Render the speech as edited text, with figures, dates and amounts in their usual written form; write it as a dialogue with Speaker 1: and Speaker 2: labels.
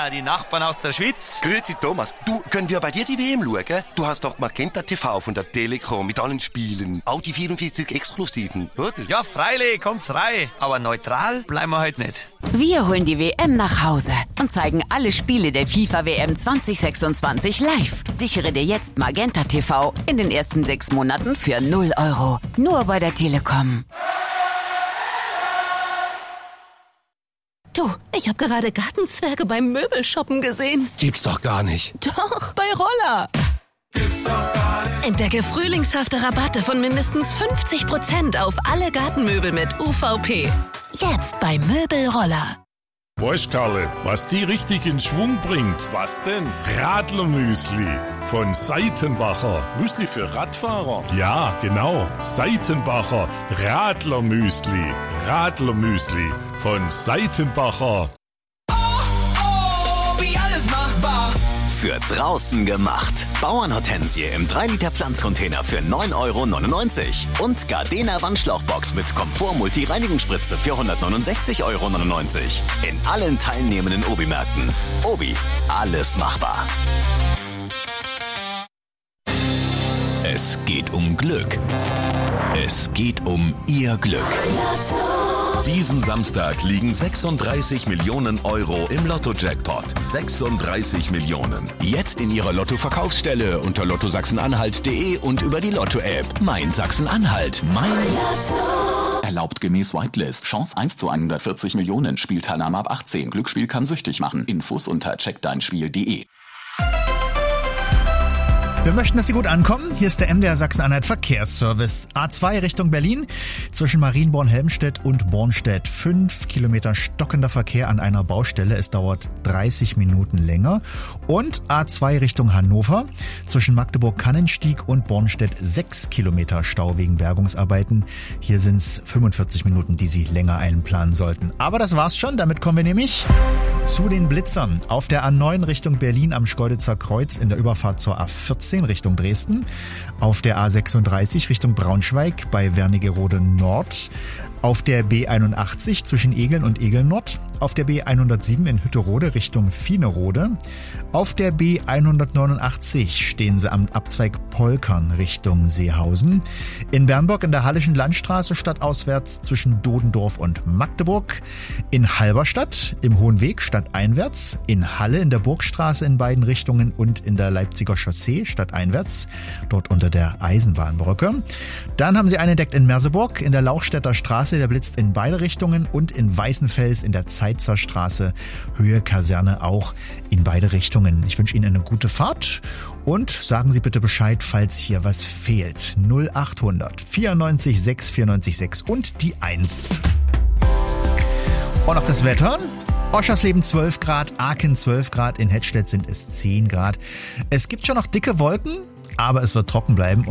Speaker 1: die Nachbarn aus der Schweiz.
Speaker 2: Grüezi Thomas, du, können wir bei dir die WM schauen? Du hast doch Magenta TV von der Telekom mit allen Spielen. Auch die 44 Exklusiven, oder?
Speaker 1: Ja, freilich, kommt's rein. Aber neutral bleiben wir heute nicht.
Speaker 3: Wir holen die WM nach Hause und zeigen alle Spiele der FIFA WM 2026 live. Sichere dir jetzt Magenta TV in den ersten 6 Monaten für 0 €. Nur bei der Telekom.
Speaker 4: Du, ich habe gerade Gartenzwerge beim Möbelshoppen gesehen.
Speaker 5: Gibt's doch gar nicht.
Speaker 4: Doch, bei Roller.
Speaker 5: Gibt's doch gar nicht.
Speaker 4: Entdecke frühlingshafte Rabatte von mindestens 50% auf alle Gartenmöbel mit UVP. Jetzt bei Möbelroller.
Speaker 6: Weißt Karle, was die richtig in Schwung bringt? Was denn? Radlermüsli von Seitenbacher. Müsli für Radfahrer? Ja, genau. Seitenbacher Radlermüsli. Radlermüsli von Seitenbacher.
Speaker 7: Wie alles machbar.
Speaker 8: Für draußen gemacht. Bauernhortensie im 3-Liter Pflanzcontainer für 9,99 € und Gardena Wandschlauchbox mit Komfort-Multi-Reinigungsspritze für 169,99 € in allen teilnehmenden Obi-Märkten. Obi, alles machbar. Es geht um Glück. Es geht um Ihr Glück.
Speaker 9: Diesen Samstag liegen 36 Millionen € im Lotto-Jackpot. 36 Millionen.
Speaker 8: Jetzt in Ihrer Lotto-Verkaufsstelle unter lottosachsenanhalt.de und über die Lotto-App. Mein Sachsen-Anhalt. Mein Lotto.
Speaker 10: Erlaubt gemäß Whitelist. Chance 1 zu 140 Millionen. Spielteilnahme ab 18. Glücksspiel kann süchtig machen. Infos unter checkdeinspiel.de.
Speaker 11: Wir möchten, dass Sie gut ankommen. Hier ist der MDR Sachsen-Anhalt Verkehrsservice. A2 Richtung Berlin zwischen Marienborn-Helmstedt und Bornstedt. 5 Kilometer stockender Verkehr an einer Baustelle. Es dauert 30 Minuten länger. Und A2 Richtung Hannover zwischen Magdeburg-Kannenstieg und Bornstedt. 6 Kilometer Stau wegen Bergungsarbeiten. Hier sind es 45 Minuten, die Sie länger einplanen sollten. Aber das war's schon. Damit kommen wir nämlich zu den Blitzern. Auf der A9 Richtung Berlin am Schkeuditzer Kreuz in der Überfahrt zur A14 Richtung Dresden, auf der A36 Richtung Braunschweig bei Wernigerode Nord, auf der B81 zwischen Egeln und Egeln Nord, auf der B107 in Hütterode Richtung Viehnerode, auf der B189 stehen sie am Abzweig Polkern Richtung Seehausen, in Bernburg in der Hallischen Landstraße stadtauswärts zwischen Dodendorf und Magdeburg, in Halberstadt im Hohenweg stadteinwärts, in Halle in der Burgstraße in beiden Richtungen und in der Leipziger Chaussee stadteinwärts, dort unter der Eisenbahnbrücke. Dann haben sie einen entdeckt in Merseburg in der Lauchstädter Straße, der blitzt in beide Richtungen, und in Weißenfels in der Zeitzer Straße, Höhe Kaserne, auch in beide Richtungen. Ich wünsche Ihnen eine gute Fahrt und sagen Sie bitte Bescheid, falls hier was fehlt. 0800 94 6 94 6 und die 1. Und noch das Wetter. Oschersleben 12 Grad, Aachen 12 Grad, in Hettstedt sind es 10 Grad. Es gibt schon noch dicke Wolken, aber es wird trocken bleiben.